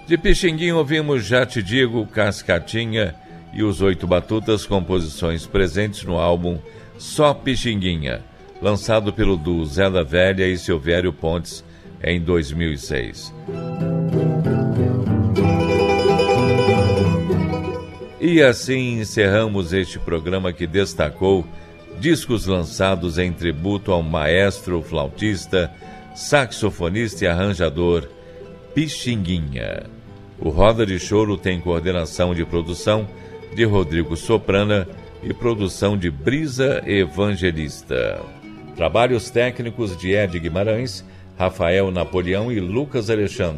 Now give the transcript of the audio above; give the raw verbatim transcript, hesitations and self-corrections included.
De Pixinguinha ouvimos Já Te Digo, Cascatinha e Os Oito Batutas, composições presentes no álbum Só Pixinguinha, lançado pelo duo Zé da Velha e Silvério Pontes em dois mil e seis. E assim encerramos este programa que destacou discos lançados em tributo ao maestro, flautista, saxofonista e arranjador Pixinguinha. O Roda de Choro tem coordenação de produção de Rodrigo Soprana e produção de Brisa Evangelista. Trabalhos técnicos de Ed Guimarães, Rafael Napoleão e Lucas Alexandre.